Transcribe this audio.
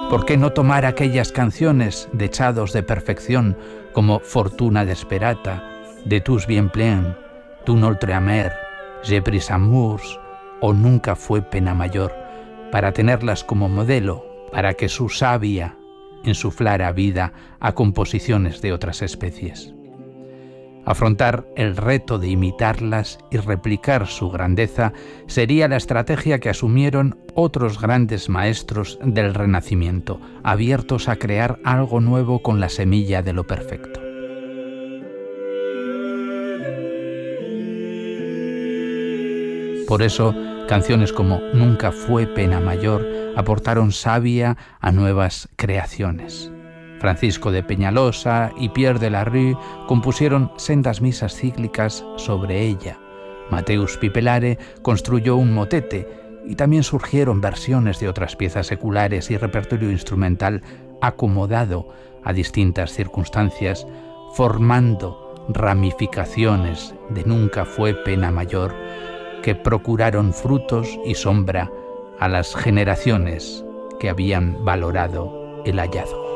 ¿Por qué no tomar aquellas canciones dechados de perfección como Fortuna desperata, De tous bien plein, Tu notre amer, J'ai pris amours o Nunca fue pena mayor, para tenerlas como modelo, para que su savia insuflara vida a composiciones de otras especies? Afrontar el reto de imitarlas y replicar su grandeza sería la estrategia que asumieron otros grandes maestros del Renacimiento, abiertos a crear algo nuevo con la semilla de lo perfecto. Por eso, canciones como Nunca fue pena mayor aportaron savia a nuevas creaciones. Francisco de Peñalosa y Pierre de la Rue compusieron sendas misas cíclicas sobre ella. Mateus Pipelare construyó un motete y también surgieron versiones de otras piezas seculares y repertorio instrumental acomodado a distintas circunstancias, formando ramificaciones de Nunca fue pena mayor que procuraron frutos y sombra a las generaciones que habían valorado el hallazgo.